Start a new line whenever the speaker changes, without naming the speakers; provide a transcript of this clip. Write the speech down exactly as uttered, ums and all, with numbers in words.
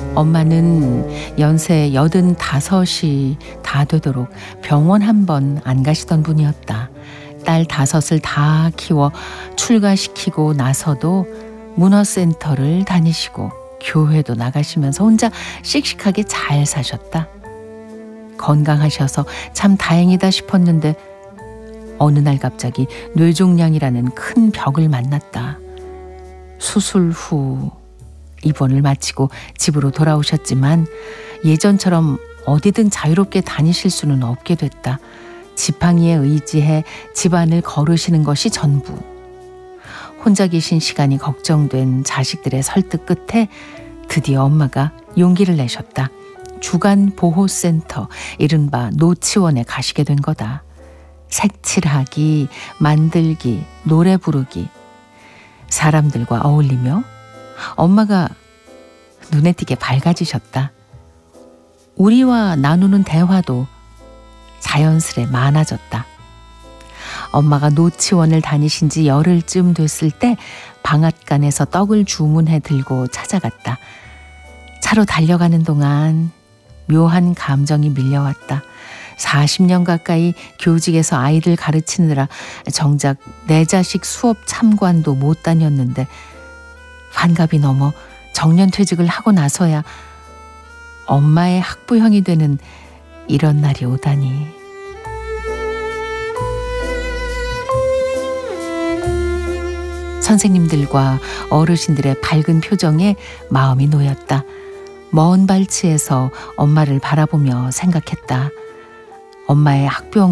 엄마는 연세 여든 다섯이 다 되도록 병원 한 번 안 가시던 분이었다. 딸 다섯을 다 키워 출가시키고 나서도 문어센터를 다니시고 교회도 나가시면서 혼자 씩씩하게 잘 사셨다. 건강하셔서 참 다행이다 싶었는데 어느 날 갑자기 뇌종양이라는 큰 벽을 만났다. 수술 후 입원을 마치고 집으로 돌아오셨지만 예전처럼 어디든 자유롭게 다니실 수는 없게 됐다. 지팡이에 의지해 집안을 거르시는 것이 전부. 혼자 계신 시간이 걱정된 자식들의 설득 끝에 드디어 엄마가 용기를 내셨다. 주간 보호센터, 이른바 노치원에 가시게 된 거다. 색칠하기, 만들기, 노래 부르기, 사람들과 어울리며 엄마가 눈에 띄게 밝아지셨다. 우리와 나누는 대화도 자연스레 많아졌다. 엄마가 노치원을 다니신 지 열흘쯤 됐을 때 방앗간에서 떡을 주문해 들고 찾아갔다. 차로 달려가는 동안 묘한 감정이 밀려왔다. 사십 년 가까이 교직에서 아이들 가르치느라 정작 내 자식 수업 참관도 못 다녔는데 환갑이 넘어 정년퇴직을 하고 나서야 엄마의 학부형이 되는 이런 날이 오다니. 선생님들과 어르신들의 밝은 표정에 마음이 놓였다. 먼 발치에서 엄마를 바라보며 생각했다. 엄마의 학부형